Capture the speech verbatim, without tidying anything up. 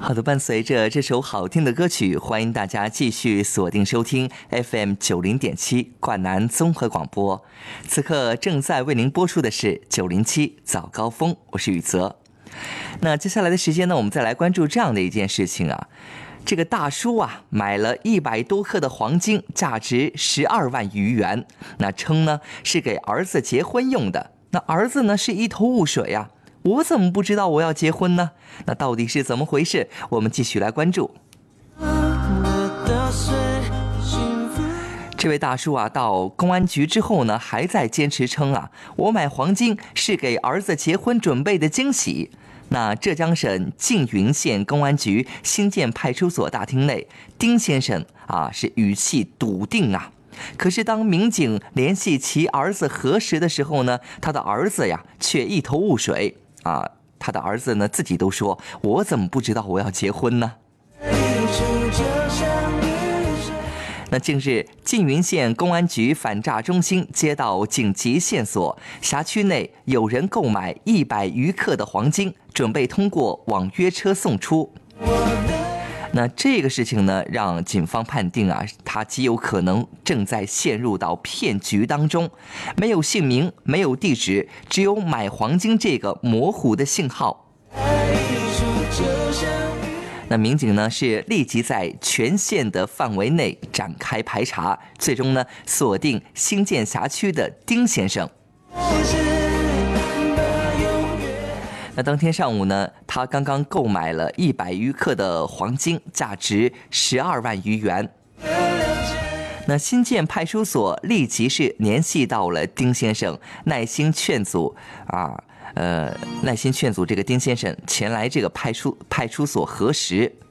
好的，伴随着这首好听的歌曲，欢迎大家继续锁定收听 F M 九零点七冠南综合广播。此刻正在为您播出的是九零七早高峰，我是宇泽。那接下来的时间呢，我们再来关注这样的一件事情啊。这个大叔啊，买了一百多克的黄金，价值十二万余元，那称呢是给儿子结婚用的。那儿子呢是一头雾水啊。我怎么不知道我要结婚呢？那到底是怎么回事？我们继续来关注。这位大叔啊，到公安局之后呢，还在坚持称啊，我买黄金是给儿子结婚准备的惊喜。那浙江省缙云县公安局新建派出所大厅内，丁先生啊是语气笃定啊。可是当民警联系其儿子核实的时候呢，他的儿子呀却一头雾水。啊，他的儿子呢自己都说，我怎么不知道我要结婚呢？那近日，缙云县公安局反诈中心接到紧急线索，辖区内有人购买一百余克的黄金，准备通过网约车送出。那这个事情呢，让警方判定啊，他极有可能正在陷入到骗局当中，没有姓名，没有地址，只有买黄金这个模糊的信号。那民警呢是立即在全县的范围内展开排查，最终呢锁定新建辖区的丁先生。那当天上午呢，他刚刚购买了一百余克的黄金，价值十二万余元。那新建派出所立即是联系到了丁先生，耐心劝阻啊，呃，耐心劝阻这个丁先生前来这个派出派出所核实。